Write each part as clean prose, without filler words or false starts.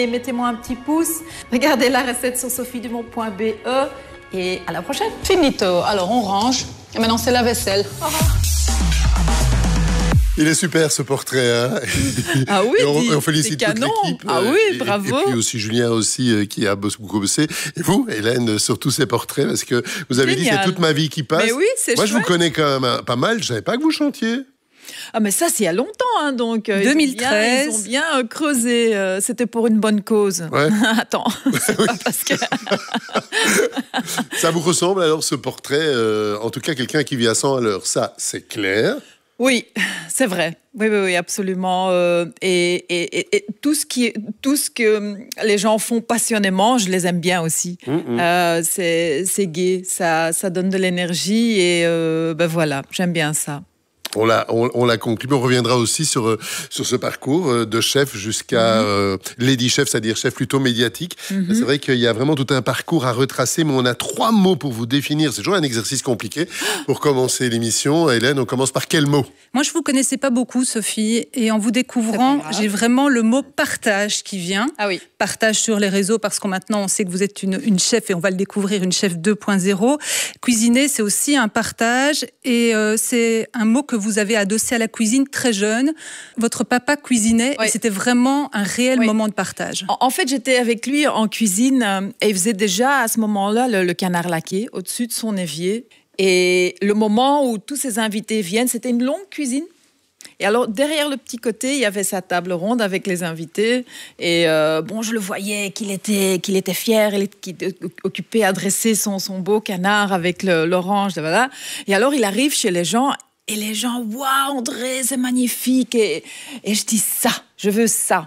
Et mettez-moi un petit pouce, regardez la recette sur sophiedumont.be et à la prochaine. Finito. Alors on range et maintenant c'est la vaisselle. Au revoir. Il est super ce portrait, hein. Ah oui, on félicite toute l'équipe. Ah oui, bravo. Et puis aussi Julien aussi qui a beaucoup bossé. Et vous, Hélène, sur tous ces portraits, parce que vous avez dit c'est toute ma vie qui passe. Mais oui, c'est Moi, chouette. Je vous connais quand même pas mal. Je savais pas que vous chantiez. Ah mais ça c'est il y a longtemps, hein, donc 2013. Ils ont bien creusé. C'était pour une bonne cause. Ouais. Attends, c'est pas parce que. Ça vous ressemble alors ce portrait en tout cas quelqu'un qui vit à 100 à l'heure. Ça, c'est clair. Oui, c'est vrai. Oui, absolument. Et tout ce que les gens font passionnément, je les aime bien aussi. C'est gai, ça donne de l'énergie et voilà, j'aime bien ça. On l'a conclu, mais on reviendra aussi sur ce parcours de chef jusqu'à Lady Chef, c'est-à-dire chef plutôt médiatique. C'est vrai qu'il y a vraiment tout un parcours à retracer, mais on a 3 mots pour vous définir. C'est toujours un exercice compliqué. Pour commencer l'émission, Hélène, on commence par quel mot ? Moi, je ne vous connaissais pas beaucoup, Sophie, et en vous découvrant, j'ai vraiment le mot partage qui vient. Ah oui. Partage sur les réseaux, parce que maintenant, on sait que vous êtes une chef, et on va le découvrir, une chef 2.0. Cuisiner, c'est aussi un partage, et c'est un mot que vous avez adossé à la cuisine très jeune. Votre papa cuisinait, et c'était vraiment un réel moment de partage. En fait, j'étais avec lui en cuisine, et il faisait déjà à ce moment-là le canard laqué au-dessus de son évier. Et le moment où tous ses invités viennent, c'était une longue cuisine. Et alors, derrière le petit côté, il y avait sa table ronde avec les invités. Et je le voyais qu'il était fier, qu'il était occupé à dresser son beau canard avec l'orange. Voilà. Et alors, il arrive chez les gens. Et les gens, waouh, André, c'est magnifique. Et je dis ça, je veux ça.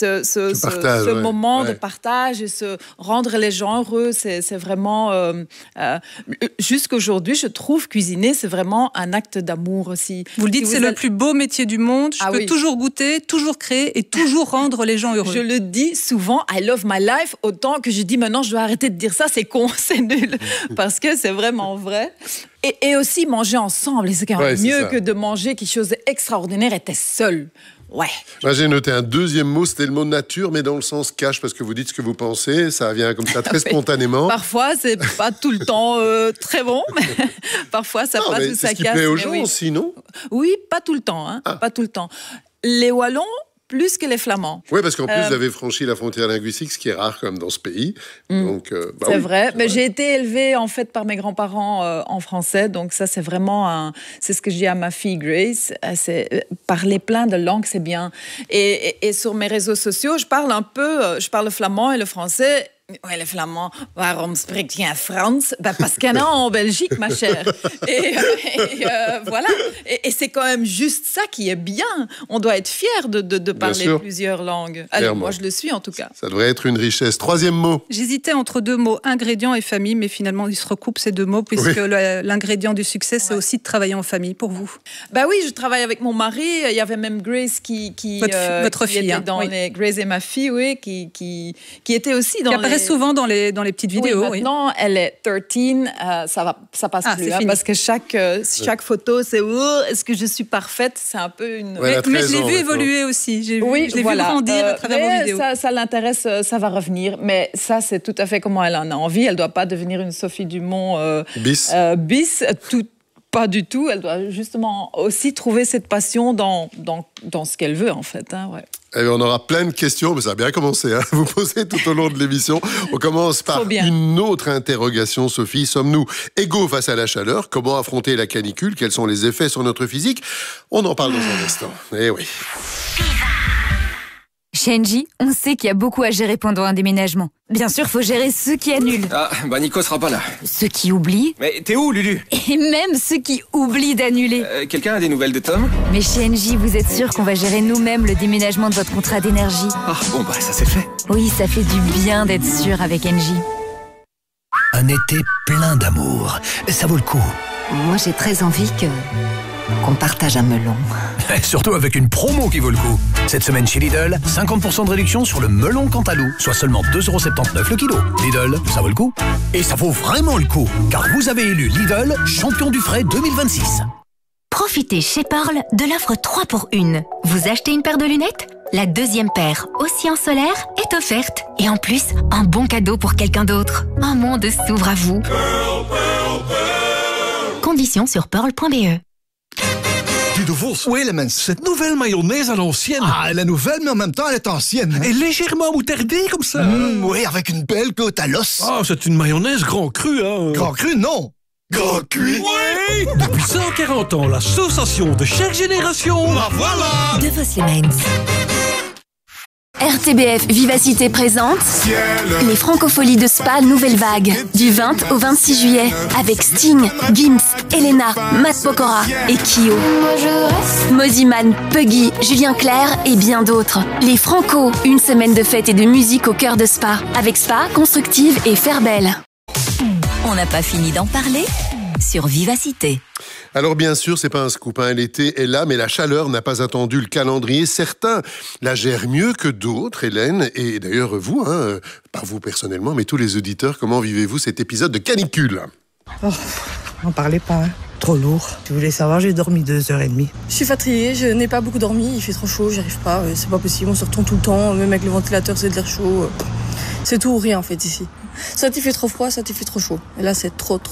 Ce moment de partage et rendre les gens heureux, c'est vraiment... jusqu'aujourd'hui, je trouve cuisiner, c'est vraiment un acte d'amour aussi. Vous le dites, c'est le plus beau métier du monde. Je peux toujours goûter, toujours créer et toujours rendre les gens heureux. Je le dis souvent, I love my life, autant que je dis maintenant, je dois arrêter de dire ça, c'est con, c'est nul. Parce que c'est vraiment vrai. Et aussi manger ensemble, et c'est quand même mieux que de manger quelque chose d'extraordinaire et t'es seul. Ouais. Moi, j'ai noté un deuxième mot, c'était le mot nature, mais dans le sens cash, parce que vous dites ce que vous pensez, ça vient comme ça très spontanément. Parfois, c'est pas tout le temps très bon, mais parfois ça passe ou ça casse. C'est ce qui plaît aux gens aussi, non ? Oui, pas tout le temps, hein, pas tout le temps. Les Wallons, plus que les Flamands. Oui, parce qu'en plus, vous avez franchi la frontière linguistique, ce qui est rare quand même dans ce pays. Donc, c'est vrai. Mais j'ai été élevée en fait par mes grands-parents en français, donc ça c'est vraiment c'est ce que je dis à ma fille Grace. C'est parler plein de langues, c'est bien. Et sur mes réseaux sociaux, je parle le flamand et le français. Oui, les Flamands, waarom spreekt je Frans? Parce qu'il y en a en Belgique, ma chère. Et voilà. Et c'est quand même juste ça qui est bien. On doit être fier de parler plusieurs langues. Alors, moi, je le suis en tout cas. Ça devrait être une richesse. Troisième mot. J'hésitais entre 2 mots, ingrédients et famille, mais finalement, ils se recoupent ces 2 mots, puisque l'ingrédient du succès, c'est aussi de travailler en famille pour vous. Bah oui, je travaille avec mon mari. Il y avait même Grace qui votre fille, était dans les Grace et ma fille, qui était aussi dans qui apparaît souvent dans les petites vidéos. Maintenant, elle est 13, ça passe plus. Parce que chaque photo, c'est est-ce que je suis parfaite? C'est un peu une... mais je l'ai vu évoluer aussi. Je l'ai vu grandir à travers vos vidéos. Ça l'intéresse, ça va revenir. Mais ça, c'est tout à fait comment elle en a envie. Elle ne doit pas devenir une Sophie Dumont bis. Pas du tout. Elle doit justement aussi trouver cette passion dans ce qu'elle veut, en fait. Hein, ouais. Eh bien, on aura plein de questions, mais ça a bien commencé. Vous posez tout au long de l'émission. On commence par une autre interrogation, Sophie. Sommes-nous égaux face à la chaleur? Comment affronter la canicule? Quels sont les effets sur notre physique? On en parle dans un instant. Eh oui. Chez Engie, on sait qu'il y a beaucoup à gérer pendant un déménagement. Bien sûr, faut gérer ceux qui annulent. Ah, bah Nico sera pas là. Ceux qui oublient. Mais t'es où, Lulu? Et même ceux qui oublient d'annuler. Quelqu'un a des nouvelles de Tom? Mais chez Engie, vous êtes sûr qu'on va gérer nous-mêmes le déménagement de votre contrat d'énergie? Ah, bon, bah ça c'est fait. Oui, ça fait du bien d'être sûr avec Engie. Un été plein d'amour. Ça vaut le coup. Moi, j'ai très envie qu'on partage un melon. Surtout avec une promo qui vaut le coup. Cette semaine chez Lidl, 50% de réduction sur le melon Cantalou, soit seulement 2,79 € le kilo. Lidl, ça vaut le coup. Et ça vaut vraiment le coup, car vous avez élu Lidl champion du frais 2026. Profitez chez Pearl de l'offre 3 pour 1. Vous achetez une paire de lunettes? La deuxième paire, aussi en solaire, est offerte. Et en plus, un bon cadeau pour quelqu'un d'autre. Un monde s'ouvre à vous. Pearl, Pearl, Pearl. Conditions sur pearl.be. Guy de Vos, oui, les mensen. Cette nouvelle mayonnaise à l'ancienne. Ah, elle est nouvelle, mais en même temps, elle est ancienne. Et légèrement moutardée, comme ça. Oui, avec une belle côte à l'os. Ah, c'est une mayonnaise grand cru, hein. Grand cru, non. Grand cuit. Oui. Depuis 140 ans, la sensation de chaque génération. La voilà. De Vos les Mens. RTBF Vivacité présente les Francopholies de Spa Nouvelle Vague du 20 au 26 juillet avec Sting, Gims, Elena, Matt Pokora et Kyo. Moziman, Puggy, Julien Clerc et bien d'autres. Les Franco, une semaine de fête et de musique au cœur de Spa avec Spa, Constructive et Fairbelle. On n'a pas fini d'en parler sur Vivacité. Alors bien sûr, c'est pas un scoop, hein. L'été est là, mais la chaleur n'a pas attendu le calendrier. Certains la gèrent mieux que d'autres, Hélène, et d'ailleurs vous, hein, pas vous personnellement, mais tous les auditeurs, comment vivez-vous cet épisode de canicule ? Oh, n'en parlez pas, hein. Trop lourd. Si vous voulez savoir, j'ai dormi 2h30. Je suis fatiguée, je n'ai pas beaucoup dormi, il fait trop chaud, j'y arrive pas, c'est pas possible, on se retourne tout le temps, même avec le ventilateur c'est de l'air chaud. C'est tout ou rien en fait ici. Soit il fait trop froid, soit il fait trop chaud. Et là, c'est trop.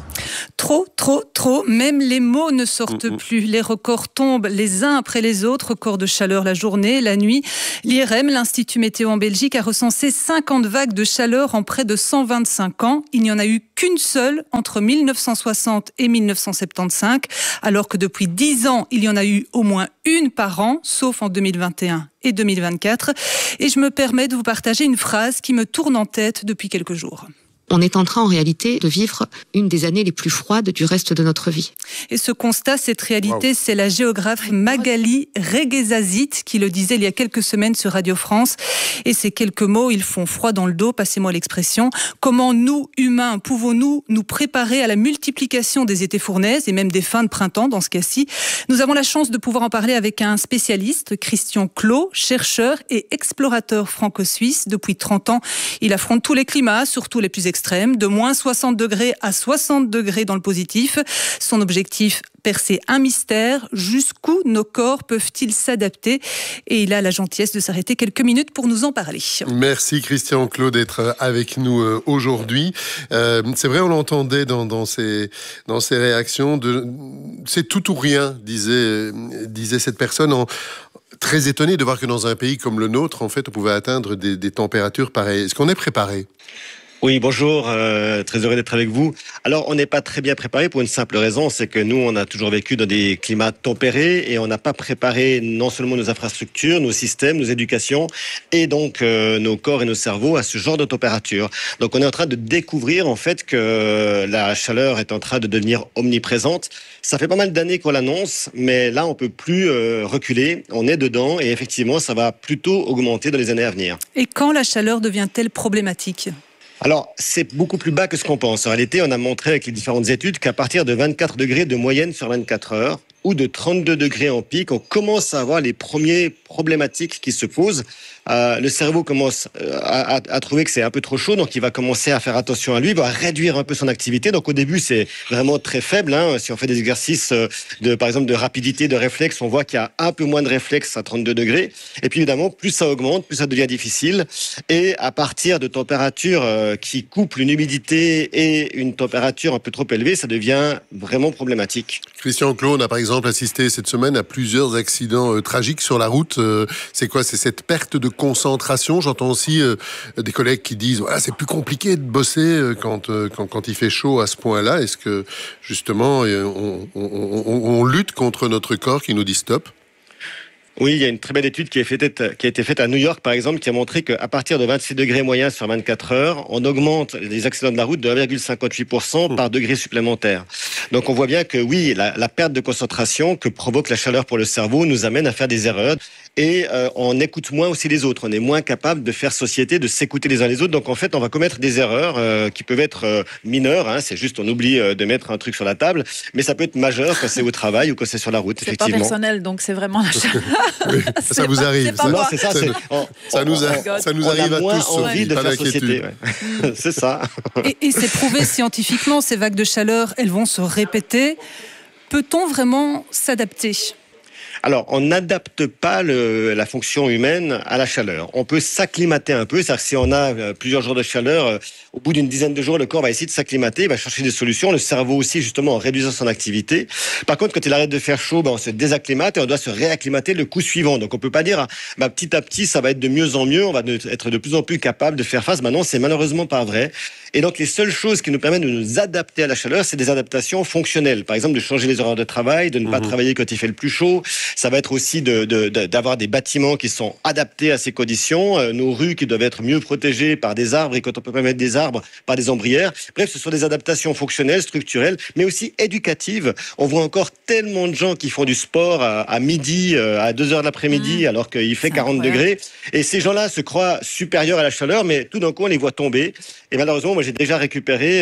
Trop. Même les mots ne sortent plus. Les records tombent les uns après les autres. Records de chaleur la journée, la nuit. L'IRM, l'Institut Météo en Belgique, a recensé 50 vagues de chaleur en près de 125 ans. Il n'y en a eu qu'une seule entre 1960 et 1975, alors que depuis 10 ans, il y en a eu au moins une par an, sauf en 2021 et 2024. Et je me permets de vous partager une phrase qui me tourne en tête depuis quelques jours. On est en train, en réalité, de vivre une des années les plus froides du reste de notre vie. Et ce constat, cette réalité, c'est la géographe Magali Reguezazit qui le disait il y a quelques semaines sur Radio France. Et ces quelques mots, ils font froid dans le dos, passez-moi l'expression. Comment nous, humains, pouvons-nous nous préparer à la multiplication des étés fournaises et même des fins de printemps dans ce cas-ci ? Nous avons la chance de pouvoir en parler avec un spécialiste, Christian Clot, chercheur et explorateur franco-suisse. Depuis 30 ans, il affronte tous les climats, surtout les plus extrême, de moins 60 degrés à 60 degrés dans le positif. Son objectif, percer un mystère, jusqu'où nos corps peuvent-ils s'adapter ? Et il a la gentillesse de s'arrêter quelques minutes pour nous en parler. Merci Christian Clot d'être avec nous aujourd'hui. C'est vrai, on l'entendait dans ses réactions, c'est tout ou rien, disait cette personne, très étonné de voir que dans un pays comme le nôtre, en fait, on pouvait atteindre des températures pareilles. Est-ce qu'on est préparé ? Oui, bonjour, très heureux d'être avec vous. Alors, on n'est pas très bien préparé pour une simple raison, c'est que nous, on a toujours vécu dans des climats tempérés et on n'a pas préparé non seulement nos infrastructures, nos systèmes, nos éducations et donc nos corps et nos cerveaux à ce genre de température. Donc, on est en train de découvrir en fait que la chaleur est en train de devenir omniprésente. Ça fait pas mal d'années qu'on l'annonce, mais là, on peut plus reculer. On est dedans et effectivement, ça va plutôt augmenter dans les années à venir. Et quand la chaleur devient-elle problématique ? Alors, c'est beaucoup plus bas que ce qu'on pense. En réalité, on a montré avec les différentes études qu'à partir de 24 degrés de moyenne sur 24 heures ou de 32 degrés en pic, on commence à avoir les premières problématiques qui se posent. Le cerveau commence à trouver que c'est un peu trop chaud, donc il va commencer à faire attention à lui, il va réduire un peu son activité. Donc au début, c'est vraiment très faible. Si on fait des exercices par exemple de rapidité, de réflexe, on voit qu'il y a un peu moins de réflexe à 32 degrés. Et puis évidemment, plus ça augmente, plus ça devient difficile. Et à partir de températures qui couplent une humidité et une température un peu trop élevée, ça devient vraiment problématique. Christian Clot, on a par exemple assisté cette semaine à plusieurs accidents tragiques sur la route. C'est quoi ? C'est cette perte de concentration. J'entends aussi des collègues qui disent voilà, c'est plus compliqué de bosser quand il fait chaud à ce point-là. Est-ce que justement on lutte contre notre corps qui nous dit stop ? Oui, il y a une très belle étude qui a été faite à New York, par exemple, qui a montré qu'à partir de 26 degrés moyens sur 24 heures, on augmente les accidents de la route de 1,58% par degré supplémentaire. Donc on voit bien que oui, la perte de concentration que provoque la chaleur pour le cerveau nous amène à faire des erreurs. Et on écoute moins aussi les autres. On est moins capable de faire société, de s'écouter les uns les autres. Donc en fait, on va commettre des erreurs qui peuvent être mineures. C'est juste on oublie de mettre un truc sur la table. Mais ça peut être majeur quand c'est au travail ou quand c'est sur la route, effectivement. C'est pas personnel, donc c'est vraiment la chaleur. Oui, ça vous arrive. Non, c'est ça. Ça nous arrive à tous. On a moins envie de faire société. Ouais. C'est ça. Et c'est prouvé scientifiquement, ces vagues de chaleur, elles vont se répéter. Peut-on vraiment s'adapter ? Alors, on n'adapte pas la fonction humaine à la chaleur. On peut s'acclimater un peu, c'est-à-dire que si on a plusieurs jours de chaleur, au bout d'une dizaine de jours, le corps va essayer de s'acclimater, il va chercher des solutions, le cerveau aussi, justement, en réduisant son activité. Par contre, quand il arrête de faire chaud, on se désacclimate et on doit se réacclimater le coup suivant. Donc, on peut pas dire, petit à petit, ça va être de mieux en mieux, on va être de plus en plus capable de faire face. Non, c'est malheureusement pas vrai. Et donc, les seules choses qui nous permettent de nous adapter à la chaleur, c'est des adaptations fonctionnelles. Par exemple, de changer les horaires de travail, de ne pas travailler quand il fait le plus chaud. Ça va être aussi d'avoir des bâtiments qui sont adaptés à ces conditions. Nos rues qui doivent être mieux protégées par des arbres et quand on peut pas mettre des arbres, par des ombrières. Bref, ce sont des adaptations fonctionnelles, structurelles, mais aussi éducatives. On voit encore tellement de gens qui font du sport à midi, à 2h de l'après-midi, alors qu'il fait 40 degrés. Et ces gens-là se croient supérieurs à la chaleur, mais tout d'un coup, on les voit tomber. Et malheureusement, moi, j'ai déjà récupéré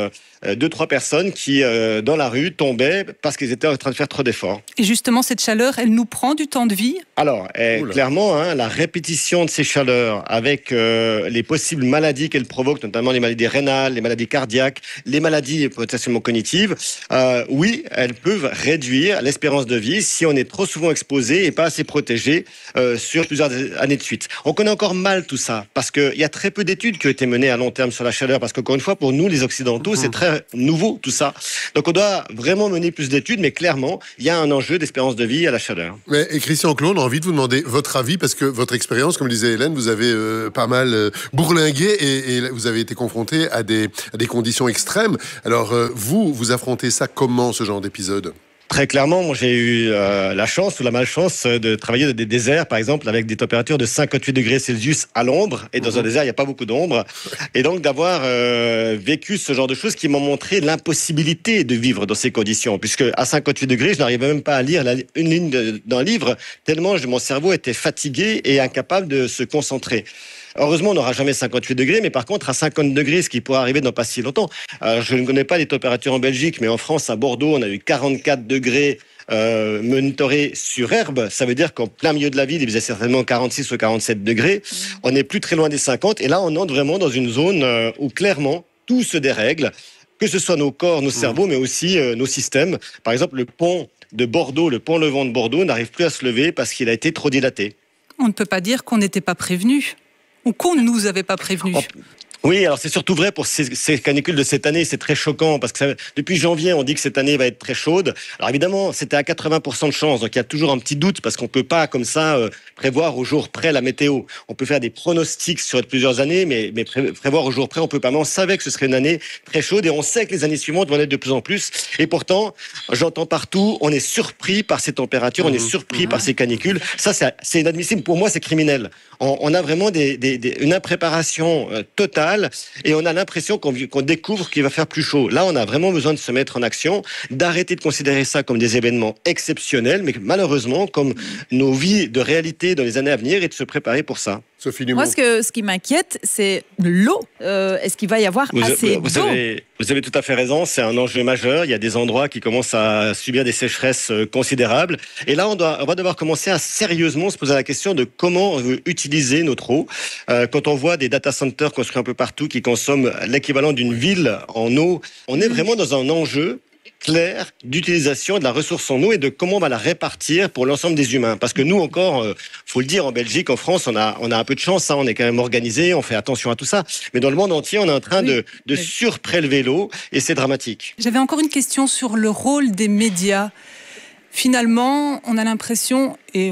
2-3 personnes qui, dans la rue, tombaient parce qu'ils étaient en train de faire trop d'efforts. Et justement, cette chaleur, elle nous prend du temps de vie ? Alors, clairement, la répétition de ces chaleurs avec les possibles maladies qu'elles provoquent, notamment les maladies rénales, les maladies cardiaques, les maladies potentiellement cognitives, oui, elles peuvent réduire l'espérance de vie si on est trop souvent exposé et pas assez protégé sur plusieurs années de suite. On connaît encore mal tout ça parce qu'il y a très peu d'études qui ont été menées à long terme sur la chaleur parce qu'encore une fois, pour nous, les Occidentaux, c'est très nouveau tout ça. Donc on doit vraiment mener plus d'études, mais clairement, il y a un enjeu d'espérance de vie à la chaleur. Et Christian Claude, on a envie de vous demander votre avis, parce que votre expérience, comme disait Hélène, vous avez pas mal bourlingué et vous avez été confronté à des conditions extrêmes. Alors vous affrontez ça comment, ce genre d'épisode ? Très clairement, moi j'ai eu la chance ou la malchance de travailler dans des déserts, par exemple, avec des températures de 58 degrés Celsius à l'ombre. Et dans un désert, il n'y a pas beaucoup d'ombre. Et donc d'avoir vécu ce genre de choses qui m'ont montré l'impossibilité de vivre dans ces conditions. Puisque à 58 degrés, je n'arrivais même pas à lire une ligne d'un livre, tellement mon cerveau était fatigué et incapable de se concentrer. Heureusement, on n'aura jamais 58 degrés, mais par contre, à 50 degrés, ce qui pourrait arriver dans pas si longtemps. Je ne connais pas les températures en Belgique, mais en France, à Bordeaux, on a eu 44 degrés monitorés sur herbe. Ça veut dire qu'en plein milieu de la ville, il faisait certainement 46 ou 47 degrés. On n'est plus très loin des 50. Et là, on entre vraiment dans une zone où clairement, tout se dérègle, que ce soit nos corps, nos cerveaux, mais aussi nos systèmes. Par exemple, le pont de Bordeaux, le pont Levant de Bordeaux, n'arrive plus à se lever parce qu'il a été trop dilaté. On ne peut pas dire qu'on n'était pas prévenus. Ou qu'on ne nous avait pas prévenus. Oui, alors c'est surtout vrai pour ces canicules de cette année, c'est très choquant parce que depuis janvier, on dit que cette année va être très chaude. Alors évidemment, c'était à 80% de chance, donc il y a toujours un petit doute parce qu'on peut pas comme ça prévoir au jour près la météo. On peut faire des pronostics sur plusieurs années, mais prévoir au jour près, on peut pas. Mais on savait que ce serait une année très chaude et on sait que les années suivantes vont l'être de plus en plus. Et pourtant, j'entends partout, on est surpris par ces températures, on est surpris par ces canicules. Ça, c'est inadmissible. Pour moi, c'est criminel. On a vraiment une impréparation totale. Et on a l'impression qu'on découvre qu'il va faire plus chaud. Là, on a vraiment besoin de se mettre en action, d'arrêter de considérer ça comme des événements exceptionnels, mais malheureusement comme nos vies de réalité dans les années à venir et de se préparer pour ça. Sophie Dumont. Moi, ce qui m'inquiète, c'est l'eau. Est-ce qu'il va y avoir assez d'eau ? Vous avez tout à fait raison, c'est un enjeu majeur. Il y a des endroits qui commencent à subir des sécheresses considérables. Et là, on va devoir commencer à sérieusement se poser la question de comment on veut utiliser notre eau. Quand on voit des data centers construits un peu partout qui consomment l'équivalent d'une ville en eau, on est vraiment dans un enjeu clair d'utilisation de la ressource en eau et de comment on va la répartir pour l'ensemble des humains. Parce que nous encore, faut le dire, en Belgique, en France, on a un peu de chance, hein, on est quand même organisé, on fait attention à tout ça. Mais dans le monde entier, on est en train de surprélever l'eau et c'est dramatique. J'avais encore une question sur le rôle des médias. Finalement, on a l'impression, et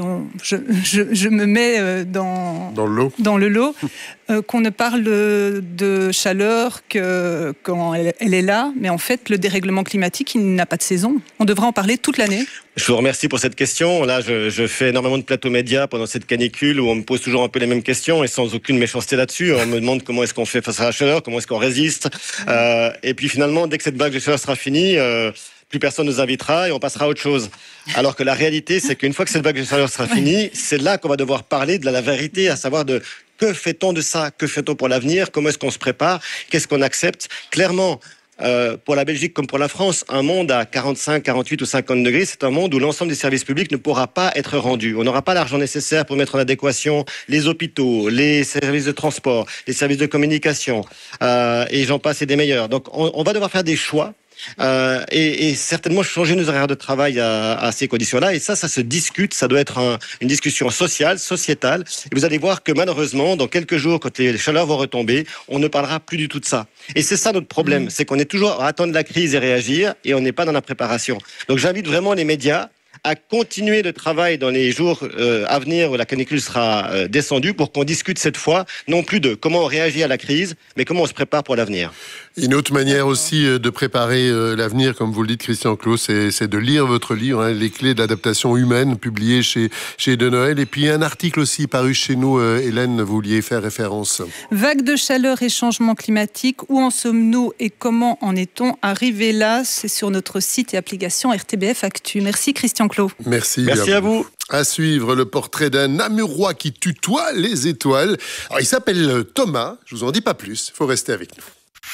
je me mets dans le lot, qu'on ne parle de chaleur que quand elle est là, mais en fait, le dérèglement climatique, il n'a pas de saison. On devrait en parler toute l'année. Je vous remercie pour cette question. Là, je fais énormément de plateaux médias pendant cette canicule où on me pose toujours un peu les mêmes questions et sans aucune méchanceté là-dessus. On me demande comment est-ce qu'on fait face à la chaleur, comment est-ce qu'on résiste. Et puis finalement, dès que cette vague de chaleur sera finie, plus personne nous invitera et on passera à autre chose. Alors que la réalité, c'est qu'une fois que cette vague de chaleur sera finie, c'est là qu'on va devoir parler de la vérité, à savoir de que fait-on de ça, que fait-on pour l'avenir, comment est-ce qu'on se prépare, qu'est-ce qu'on accepte. Clairement, pour la Belgique comme pour la France, un monde à 45, 48 ou 50 degrés, c'est un monde où l'ensemble des services publics ne pourra pas être rendu. On n'aura pas l'argent nécessaire pour mettre en adéquation les hôpitaux, les services de transport, les services de communication, et j'en passe et des meilleurs. Donc on va devoir faire des choix et certainement changer nos horaires de travail à ces conditions-là. Et ça se discute, ça doit être une discussion sociale, sociétale. Et vous allez voir que malheureusement, dans quelques jours, quand les chaleurs vont retomber, on ne parlera plus du tout de ça. Et c'est ça notre problème, c'est qu'on est toujours à attendre la crise et réagir, et on n'est pas dans la préparation. Donc j'invite vraiment les médias à continuer le travail dans les jours à venir où la canicule sera descendue, pour qu'on discute cette fois non plus de comment on réagit à la crise, mais comment on se prépare pour l'avenir. Une autre manière aussi de préparer l'avenir, comme vous le dites, Christian Clot, c'est de lire votre livre, Les clés de l'adaptation humaine, publié chez De Noël. Et puis un article aussi paru chez nous, Hélène, vous vouliez faire référence. Vague de chaleur et changement climatique, où en sommes-nous et comment en est-on arrivé là? C'est sur notre site et application RTBF Actu. Merci Christian Clot. Merci à vous. À suivre, le portrait d'un Namurois qui tutoie les étoiles. Alors, il s'appelle Thomas, je vous en dis pas plus, il faut rester avec nous.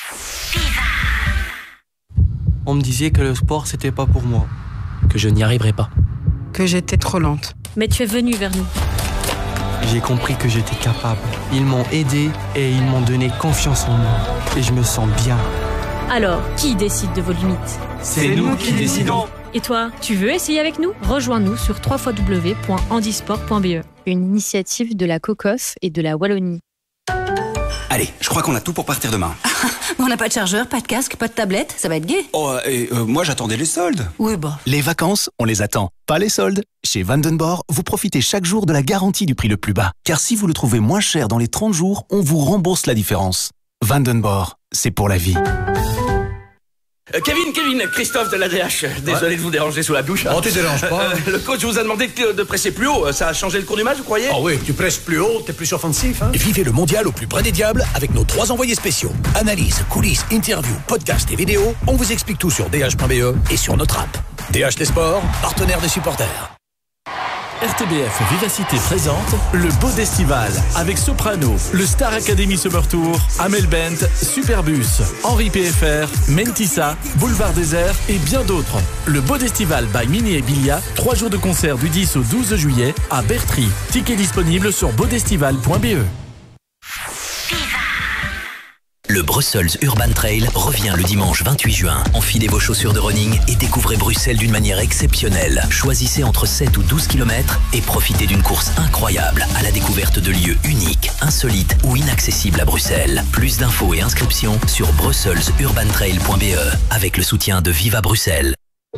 On me disait que le sport, c'était pas pour moi. Que je n'y arriverais pas. Que j'étais trop lente. Mais tu es venu vers nous. J'ai compris que j'étais capable. Ils m'ont aidé et ils m'ont donné confiance en moi. Et je me sens bien. Alors, qui décide de vos limites? C'est nous qui décidons. Et toi, tu veux essayer avec nous? Rejoins-nous sur www.handisport.be. Une initiative de la COCOF et de la Wallonie. Allez, je crois qu'on a tout pour partir demain. On n'a pas de chargeur, pas de casque, pas de tablette, ça va être gai. Oh, moi j'attendais les soldes. Oui, bah. Les vacances, on les attend, pas les soldes. Chez Vandenborg, vous profitez chaque jour de la garantie du prix le plus bas. Car si vous le trouvez moins cher dans les 30 jours, on vous rembourse la différence. Vandenborg, c'est pour la vie. Kevin, Christophe de l'ADH. Désolé de vous déranger sous la douche. Oh, tu déranges pas. Le coach vous a demandé de presser plus haut. Ça a changé le cours du match, vous croyez? Ah oui, tu presses plus haut, t'es plus offensif. Hein. Vivez le mondial au plus près des diables avec nos 3 envoyés spéciaux. Analyse, coulisses, interviews, podcasts et vidéos. On vous explique tout sur dh.be et sur notre app. DH des sports, partenaire des supporters. RTBF Vivacité présente le Beau Destival avec Soprano, le Star Academy Summer Tour, Amel Bent, Superbus, Henri PFR, Mentissa, Boulevard Désert et bien d'autres. Le Beau Destival by Mini et Bilia, 3 jours de concert du 10 au 12 juillet à Bertry. Tickets disponibles sur beaudestival.be. Le Brussels Urban Trail revient le dimanche 28 juin. Enfilez vos chaussures de running et découvrez Bruxelles d'une manière exceptionnelle. Choisissez entre 7 ou 12 km et profitez d'une course incroyable à la découverte de lieux uniques, insolites ou inaccessibles à Bruxelles. Plus d'infos et inscriptions sur brusselsurbantrail.be avec le soutien de Viva Bruxelles.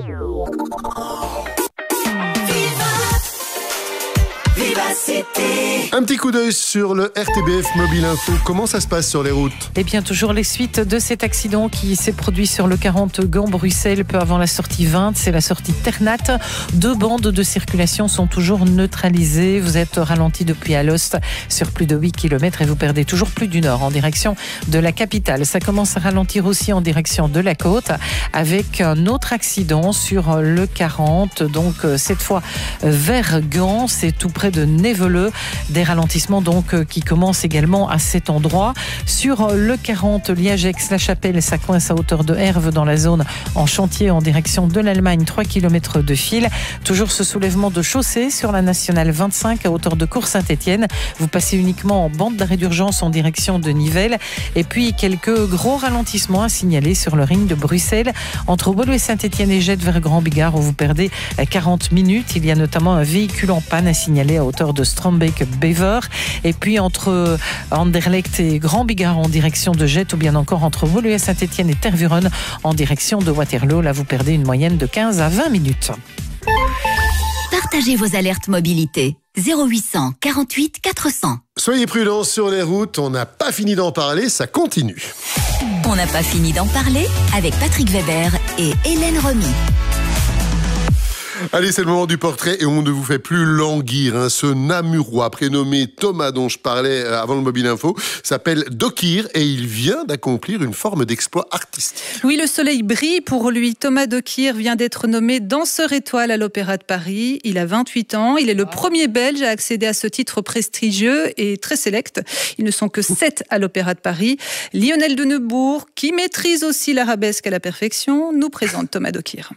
Un petit coup d'œil sur le RTBF Mobile Info. Comment ça se passe sur les routes? Eh bien, toujours les suites de cet accident qui s'est produit sur le 40 Gand-Bruxelles, peu avant la sortie 20. C'est la sortie Ternat. 2 bandes de circulation sont toujours neutralisées. Vous êtes ralenti depuis Alost sur plus de 8 km et vous perdez toujours plus d'1 heure en direction de la capitale. Ça commence à ralentir aussi en direction de la côte avec un autre accident sur le 40. Donc, cette fois vers Gand, c'est tout près de Néveleux. Des ralentissements donc qui commencent également à cet endroit. Sur le 40 Liège-Aix-la-Chapelle, ça coince à hauteur de Herve dans la zone en chantier en direction de l'Allemagne, 3 km de fil. Toujours ce soulèvement de chaussée sur la nationale 25 à hauteur de Cours-Saint-Étienne. Vous passez uniquement en bande d'arrêt d'urgence en direction de Nivelles. Et puis quelques gros ralentissements à signaler sur le ring de Bruxelles entre Woluwe et Saint-Étienne et Jette vers Grand Bigard où vous perdez 40 minutes. Il y a notamment un véhicule en panne à signaler à hauteur de Strombeek-Bever. Et puis entre Anderlecht et Grand Bigard en direction de Jette ou bien encore entre Woluwe et Saint-Étienne et Tervuren en direction de Waterloo. Là, vous perdez une moyenne de 15 à 20 minutes. Partagez vos alertes mobilité. 0800 48 400. Soyez prudents sur les routes, on n'a pas fini d'en parler, ça continue. On n'a pas fini d'en parler avec Patrick Weber et Hélène Romy. Allez, c'est le moment du portrait et on ne vous fait plus languir. Ce Namurois prénommé Thomas dont je parlais avant le Mobile Info s'appelle Dokir et il vient d'accomplir une forme d'exploit artistique. Oui, le soleil brille pour lui. Thomas Dokir vient d'être nommé danseur étoile à l'Opéra de Paris. Il a 28 ans. Il est le premier Belge à accéder à ce titre prestigieux et très sélect. Ils ne sont que 7 à l'Opéra de Paris. Lionel de Neubourg, qui maîtrise aussi l'arabesque à la perfection, nous présente Thomas Dokir.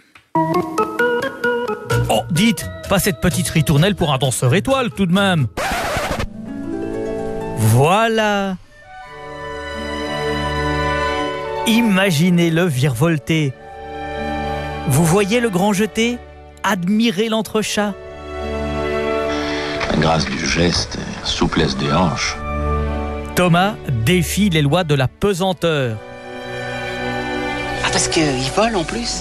Oh, dites, pas cette petite ritournelle pour un danseur étoile, tout de même. Voilà. Imaginez-le virevolter, Vous voyez le grand jeté? Admirez l'entrechat. La grâce du geste et la souplesse des hanches. Thomas défie les lois de la pesanteur. Ah, parce qu'il vole en plus.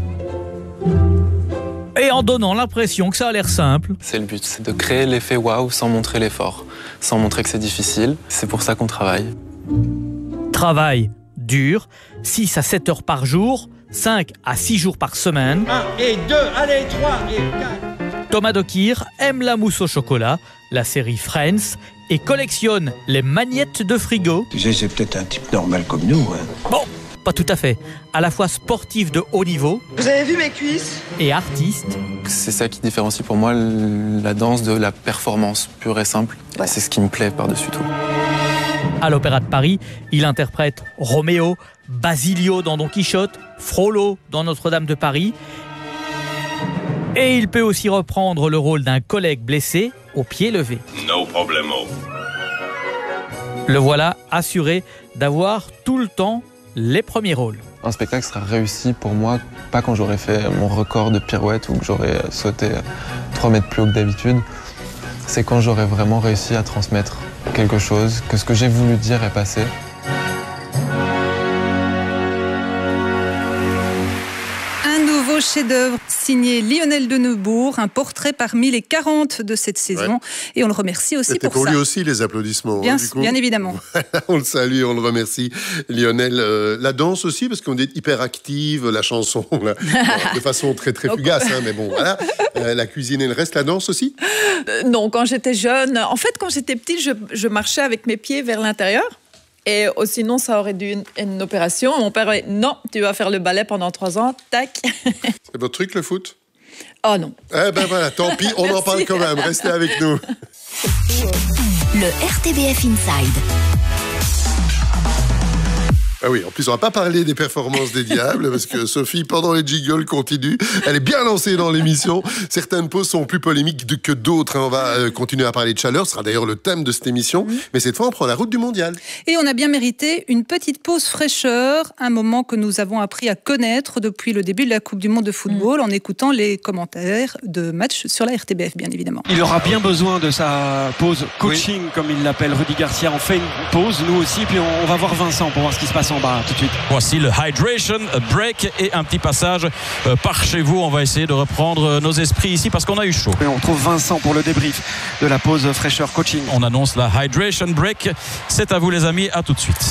Et en donnant l'impression que ça a l'air simple. C'est le but, c'est de créer l'effet waouh sans montrer l'effort, sans montrer que c'est difficile. C'est pour ça qu'on travaille. Travail dur, 6 à 7 heures par jour, 5 à 6 jours par semaine. 1 et 2, allez, 3 et 4. Thomas Dokir aime la mousse au chocolat, la série Friends et collectionne les magnettes de frigo. Tu sais, c'est peut-être un type normal comme nous. Hein. Bon, pas tout à fait. À la fois sportif de haut niveau. Vous avez vu mes cuisses? Et artiste. C'est ça qui différencie pour moi la danse de la performance pure et simple. Ouais. C'est ce qui me plaît par-dessus tout. À l'Opéra de Paris, il interprète Roméo, Basilio dans Don Quichotte, Frollo dans Notre-Dame de Paris. Et il peut aussi reprendre le rôle d'un collègue blessé au pied levé. No problemo. Le voilà assuré d'avoir tout le temps les premiers rôles. Un spectacle sera réussi pour moi, pas quand j'aurai fait mon record de pirouette ou que j'aurai sauté 3 mètres plus haut que d'habitude. C'est quand j'aurai vraiment réussi à transmettre quelque chose, que ce que j'ai voulu dire est passé. Chef-d'œuvre signé Lionel de Neubourg, un portrait parmi les 40 de cette saison. Ouais. Et on le remercie aussi pour ça. C'était pour lui aussi les applaudissements. Bien évidemment. On le salue, on le remercie. Lionel, la danse aussi, parce qu'on est hyper active, la chanson, là, de façon très très fugace, hein, mais bon, voilà. La cuisine et le reste, la danse aussi? Non, quand j'étais jeune, en fait, quand j'étais petite, je marchais avec mes pieds vers l'intérieur. Et sinon, ça aurait dû une opération. Mon père a dit, non, tu vas faire le ballet pendant 3 ans, tac. C'est votre truc, le foot? Oh non. Eh ben voilà, tant pis, on en parle quand même. Restez avec nous. Le RTBF Inside. Ah oui, en plus, on va pas parler des performances des diables, parce que Sophie, pendant les jingles, continue. Elle est bien lancée dans l'émission. Certaines pauses sont plus polémiques que d'autres. On va continuer à parler de chaleur. Ce sera d'ailleurs le thème de cette émission. Mais cette fois, on prend la route du mondial. Et on a bien mérité une petite pause fraîcheur, un moment que nous avons appris à connaître depuis le début de la Coupe du Monde de football, en écoutant les commentaires de matchs sur la RTBF, bien évidemment. Il aura bien besoin de sa pause coaching, comme il l'appelle Rudy Garcia. On fait une pause, nous aussi, puis on va voir Vincent pour voir ce qui se passe en bas tout de suite. Voici le hydration break et un petit passage par chez vous. On va essayer de reprendre nos esprits ici parce qu'on a eu chaud. Et on retrouve Vincent pour le débrief de la pause fraîcheur coaching. On annonce la hydration break. C'est à vous les amis, à tout de suite.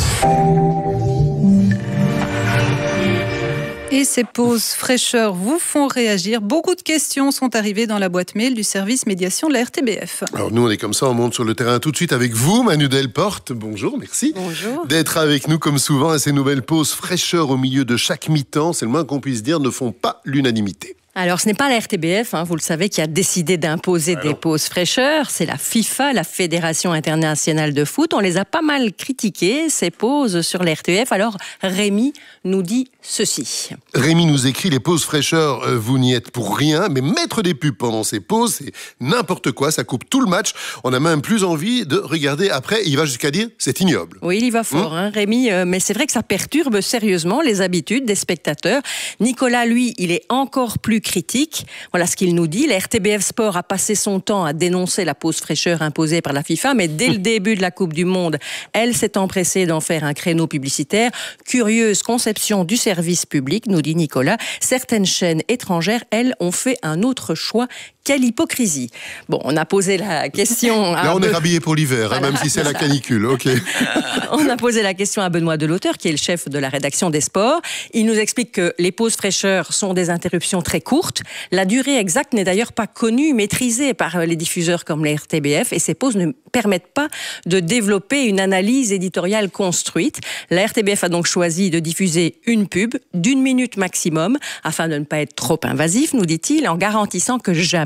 Et ces pauses fraîcheur vous font réagir. Beaucoup de questions sont arrivées dans la boîte mail du service médiation de la RTBF. Alors nous, on est comme ça, on monte sur le terrain tout de suite avec vous, Manu Delporte. Bonjour, merci. Bonjour. D'être avec nous comme souvent. Et ces nouvelles pauses fraîcheur au milieu de chaque mi-temps, c'est le moins qu'on puisse dire, ne font pas l'unanimité. Alors, ce n'est pas la RTBF, vous le savez, qui a décidé d'imposer des pauses fraîcheur. C'est la FIFA, la Fédération internationale de foot. On les a pas mal critiquées, ces pauses sur la RTBF. Alors, Rémi nous dit ceci. Rémi nous écrit, les pauses fraîcheur, vous n'y êtes pour rien, mais mettre des pubs pendant ces pauses, c'est n'importe quoi, ça coupe tout le match. On n'a même plus envie de regarder après. Il va jusqu'à dire, c'est ignoble. Oui, il y va fort, Rémi, mais c'est vrai que ça perturbe sérieusement les habitudes des spectateurs. Nicolas, lui, il est encore plus critique. Voilà ce qu'il nous dit. La RTBF Sport a passé son temps à dénoncer la pause fraîcheur imposée par la FIFA, mais dès le début de la Coupe du Monde, elle s'est empressée d'en faire un créneau publicitaire. Curieuse conception du service public, nous dit Nicolas. Certaines chaînes étrangères, elles, ont fait un autre choix. Quelle hypocrisie. Bon, on a posé la question... Là, on est rhabillé pour l'hiver, voilà, même si c'est la canicule. Ok. On a posé la question à Benoît Delauteur, qui est le chef de la rédaction des sports. Il nous explique que les pauses fraîcheur sont des interruptions très courtes. La durée exacte n'est d'ailleurs pas connue, maîtrisée par les diffuseurs comme la RTBF, et ces pauses ne permettent pas de développer une analyse éditoriale construite. La RTBF a donc choisi de diffuser une pub d'1 minute maximum, afin de ne pas être trop invasif, nous dit-il, en garantissant que jamais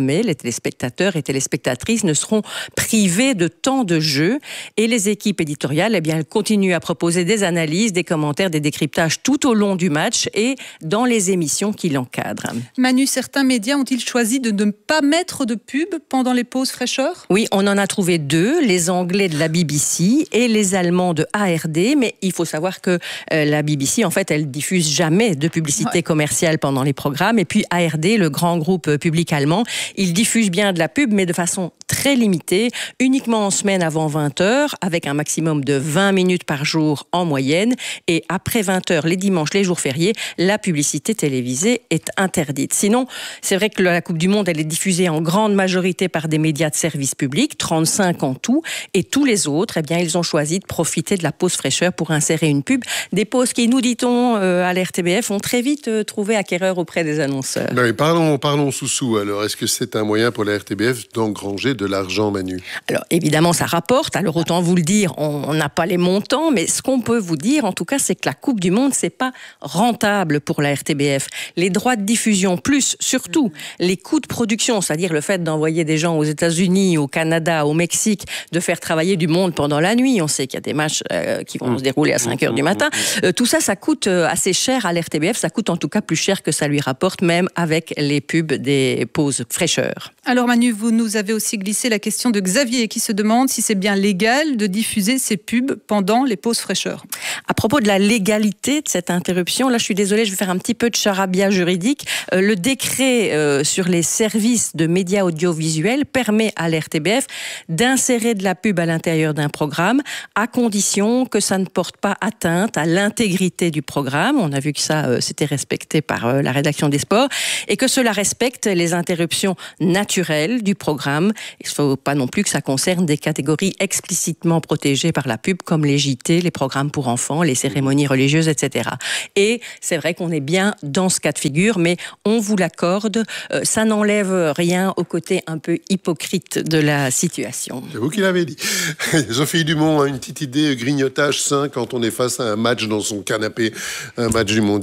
jamais les téléspectateurs et téléspectatrices ne seront privés de temps de jeu. Et les équipes éditoriales, eh bien, elles continuent à proposer des analyses, des commentaires, des décryptages tout au long du match et dans les émissions qui l'encadrent. Manu, certains médias ont-ils choisi de ne pas mettre de pub pendant les pauses fraîcheur ? Oui, on en a trouvé 2, les Anglais de la BBC et les Allemands de ARD, mais il faut savoir que la BBC, en fait, elle diffuse jamais de publicité commerciale pendant les programmes, et puis ARD, le grand groupe public allemand, il diffuse bien de la pub, mais de façon très limitée, uniquement en semaine avant 20h, avec un maximum de 20 minutes par jour en moyenne, et après 20h, les dimanches, les jours fériés, la publicité télévisée est interdite. Sinon, c'est vrai que la Coupe du Monde, elle est diffusée en grande majorité par des médias de service public, 35 en tout, et tous les autres, eh bien, ils ont choisi de profiter de la pause fraîcheur pour insérer une pub. Des pauses qui, nous dit-on, à la RTBF, ont très vite trouvé acquéreur auprès des annonceurs. Mais parlons sous-sous. Alors, est-ce que c'est un moyen pour la RTBF d'engranger de l'argent, Manu ? Alors, évidemment, ça rapporte. Alors, autant vous le dire, on n'a pas les montants, mais ce qu'on peut vous dire, en tout cas, c'est que la Coupe du Monde, c'est pas rentable pour la RTBF. Les droits de diffusion, plus surtout les coûts de production, c'est-à-dire le fait d'envoyer des gens aux États-Unis, au Canada, au Mexique, de faire travailler du monde pendant la nuit. On sait qu'il y a des matchs qui vont se dérouler à 5h du matin. Tout ça, ça coûte assez cher à l'RTBF. Ça coûte en tout cas plus cher que ça lui rapporte, même avec les pubs des pauses fraîcheur. Alors Manu, vous nous avez aussi glissé la question de Xavier qui se demande si c'est bien légal de diffuser ces pubs pendant les pauses fraîcheur. À propos de la légalité de cette interruption, là je suis désolée, je vais faire un petit peu de charabia juridique. Le décret sur les services de médias audiovisuels permet à l'RTBF d'insérer de la pub à l'intérieur d'un programme à condition que ça ne porte pas atteinte à l'intégrité du programme. On a vu que ça c'était respecté par la rédaction des sports et que cela respecte les interruptions naturelles du programme. Il ne faut pas non plus que ça concerne des catégories explicitement protégées par la pub comme les JT, les programmes pour enfants, les cérémonies religieuses, etc. Et c'est vrai qu'on est bien dans ce cas de figure, mais on vous l'accorde, ça n'enlève rien au côté un peu hypocrite de la situation. C'est vous qui l'avez dit. Sophie Dumont a une petite idée grignotage sain quand on est face à un match dans son canapé, un match du monde.